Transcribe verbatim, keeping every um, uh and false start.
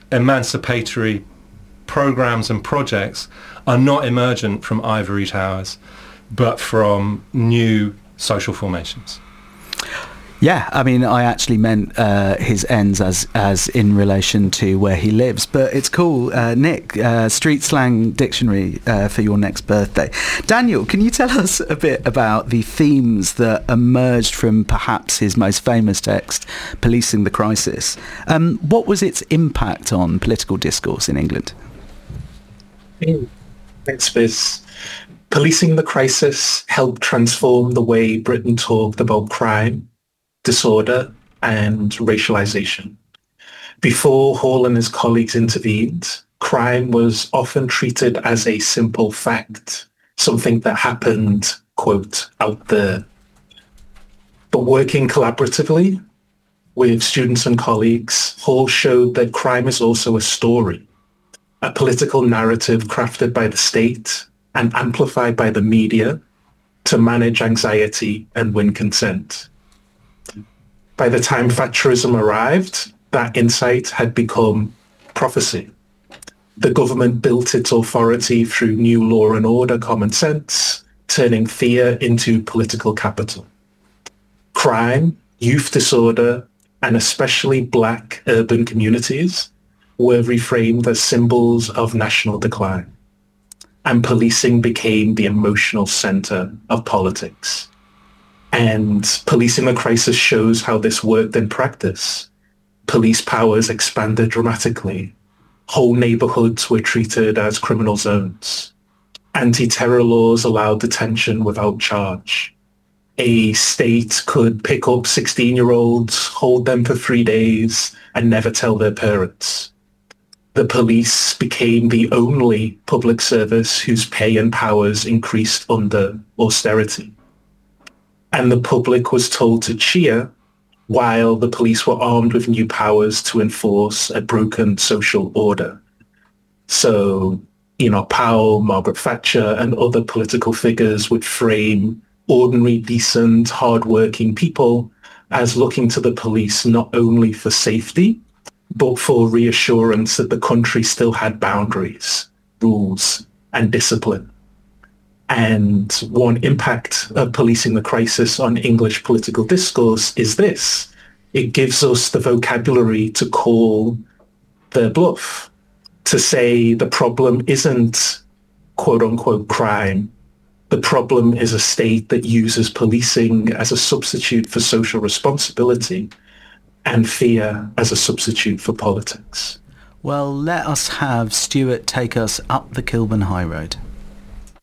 emancipatory programs and projects are not emergent from ivory towers, but from new social formations. Yeah, I mean, I actually meant uh, his ends as as in relation to where he lives. But it's cool. Uh, Nick, uh, street slang dictionary uh, for your next birthday. Daniel, can you tell us a bit about the themes that emerged from perhaps his most famous text, Policing the Crisis? Um, what was its impact on political discourse in England? Thanks, Biz. Policing the Crisis helped transform the way Britain talked about crime, disorder, and racialization. Before Hall and his colleagues intervened, crime was often treated as a simple fact, something that happened, quote, out there. But working collaboratively with students and colleagues, Hall showed that crime is also a story, a political narrative crafted by the state and amplified by the media to manage anxiety and win consent. By the time Thatcherism arrived, that insight had become prophecy. The government built its authority through new law and order common sense, turning fear into political capital. Crime, youth disorder, and especially black urban communities were reframed as symbols of national decline, and policing became the emotional center of politics. And Policing the Crisis shows how this worked in practice. Police powers expanded dramatically. Whole neighborhoods were treated as criminal zones. Anti-terror laws allowed detention without charge. A state could pick up sixteen-year-olds, hold them for three days, and never tell their parents. The police became the only public service whose pay and powers increased under austerity. And the public was told to cheer while the police were armed with new powers to enforce a broken social order. So, you know, Powell, Margaret Thatcher, and other political figures would frame ordinary, decent, hardworking people as looking to the police not only for safety, but for reassurance that the country still had boundaries, rules, and discipline. And one impact of Policing the Crisis on English political discourse is this. It gives us the vocabulary to call their bluff, to say the problem isn't quote unquote crime. The problem is a state that uses policing as a substitute for social responsibility and fear as a substitute for politics. Well, let us have Stuart take us up the Kilburn High Road.